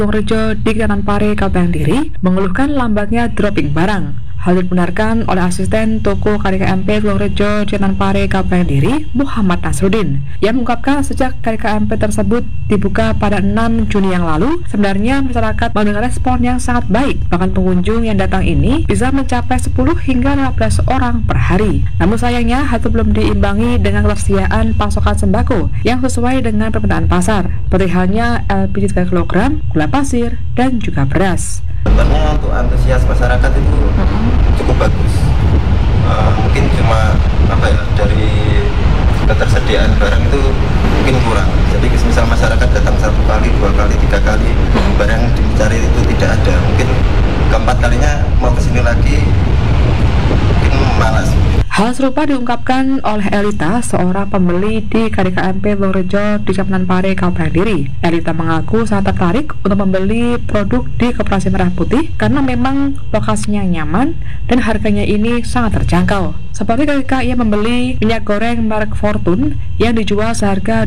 Rejo di Kecamatan Pare, Kabupaten Kediri, mengeluhkan lambatnya dropping barang. Hal itu dibenarkan oleh asisten toko KDKMP Rejo di Kecamatan Pare, Kabupaten Kediri, Muhammad Nasruddin, yang mengungkapkan sejak KDKMP tersebut dibuka pada 6 Juni yang lalu, sebenarnya masyarakat mendengar respon yang sangat baik. Bahkan pengunjung yang datang ini bisa mencapai 10 hingga 15 orang per hari. Namun sayangnya hal itu belum diimbangi dengan ketersediaan pasokan sembako yang sesuai dengan permintaan pasar, seperti halnya LPG 3 kg, gula pasir, dan juga beras. Sebenarnya untuk antusias masyarakat itu cukup bagus. Mungkin cuma dari ketersediaan barang itu mungkin kurang. Jadi misal masyarakat datang 1 kali, 2 kali, 3 kali, barang yang dicari itu tidak ada. Mungkin keempat kalinya mau kesini lagi mungkin malas. Hal serupa diungkapkan oleh Elita, seorang pembeli di KDKMP Rejo di Kecamatan Pare, Kabupaten Kediri. Elita mengaku sangat tertarik untuk membeli produk di Koperasi Merah Putih karena memang lokasinya nyaman dan harganya ini sangat terjangkau. Seperti ketika ia membeli minyak goreng merek Fortune yang dijual seharga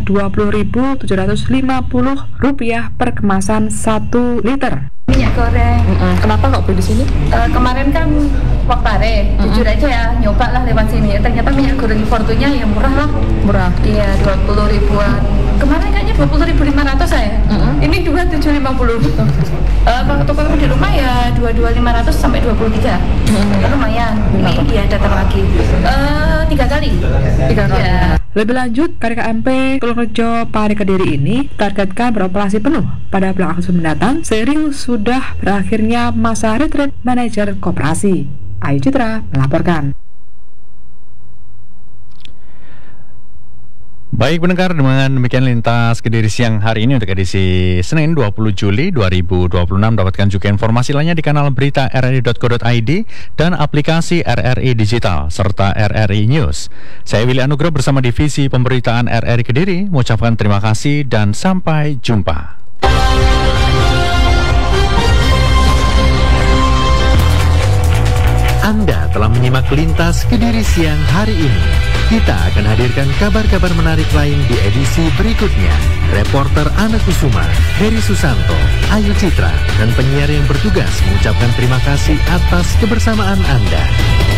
Rp20.750 per kemasan 1 liter. Minyak goreng. Kenapa kok beli di sini? Kemarin kan waktu Pare, jujur aja ya, nyoba lah lewat sini. Ternyata minyak goreng Fortunya ya murah lah. Murah. Iya, 20 ribuan. Kemarin kayaknya 20.500 saya. Ini 2750. Toko di rumah ya 22.500 sampai 23. Lumayan. Ini dia datang lagi. 3 kali. 3 kali. Ya. Lebih lanjut, KDKMP Rejo Pare Kediri ini targetkan beroperasi penuh pada bulan Agustus mendatang seiring sudah berakhirnya masa retreat manajer koperasi. Ayu Citra melaporkan. Baik pendengar, dengan demikian Lintas Kediri siang hari ini untuk edisi Senin 20 Juli 2026. Dapatkan juga informasi lainnya di kanal berita rri.co.id dan aplikasi RRI Digital serta RRI News. Saya Willy Anugrah bersama Divisi Pemberitaan RRI Kediri mengucapkan terima kasih dan sampai jumpa. Anda telah menyimak Lintas Kediri siang hari ini. Kita akan hadirkan kabar-kabar menarik lain di edisi berikutnya. Reporter Ana Kusuma, Heri Susanto, Ayu Citra, dan penyiar yang bertugas mengucapkan terima kasih atas kebersamaan Anda.